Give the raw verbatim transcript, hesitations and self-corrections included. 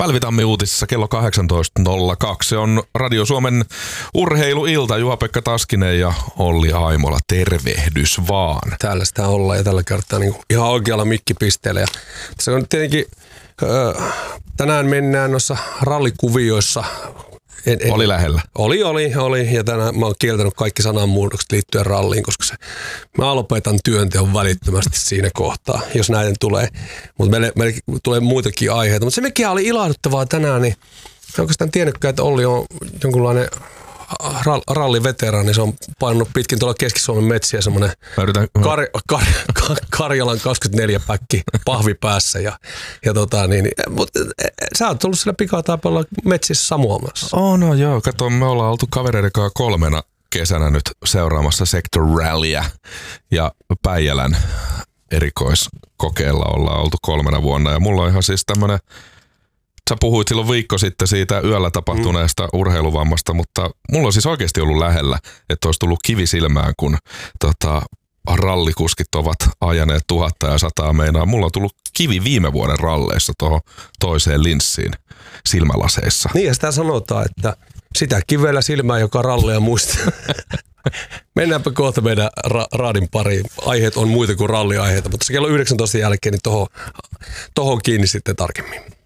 Pälvitammi uutisissa kello kahdeksantoista nolla kaksi. Se on Radio Suomen urheiluilta. Juha-Pekka Taskinen ja Olli Aimola. Tervehdys vaan. Täällä sitä ollaan ja tällä kertaa niin ihan oikealla mikkipisteellä. Ja se on tietenkin, öö, tänään mennään noissa rallikuvioissa. En, en, oli lähellä. Oli, oli, oli. Ja tänään mä oon kieltänyt kaikki sananmuodokset liittyen ralliin, koska se, mä lopetan työnteon välittömästi siinä kohtaa, jos näiden tulee. Mutta meille, meille tulee muitakin aiheita. Mutta se mikä oli ilahduttavaa tänään, niin en oikeastaan tiennytkään, että Olli on jonkunlainen ralliveteraani. Se on painunut pitkin tuolla Keski-Suomen metsiä semmoinen Kar, Kar, Kar, Karjalan kaksikymmentäneljä päkki pahvi päässä. Ja, ja tota, niin, mutta sä oot tullut siellä pikataipalla metsissä samuamassa. Oh no joo, kato, me ollaan oltu kavereiden kanssa kolmena kesänä nyt seuraamassa Sector Rallyä ja Päijälän erikoiskokeella ollaan oltu kolmena vuonna. Ja mulla on ihan siis tämmönen, sä puhuit silloin viikko sitten siitä yöllä tapahtuneesta mm. urheiluvammasta, mutta mulla on siis oikeasti ollut lähellä, että olisi tullut kivi silmään, kun tota, rallikuskit ovat ajaneet tuhatta ja sataa meinaa. Mulla on tullut kivi viime vuoden ralleissa tuohon toiseen linssiin silmälaseissa. Niin ja sitä sanotaan, että sitä kivellä silmää, joka ralleja muistaa. Mennäänpä kohta meidän ra- raadin pariin. Aiheet on muita kuin ralliaiheita, mutta se kello yhdeksäntoista jälkeen niin tohon, tohon kiinni sitten tarkemmin.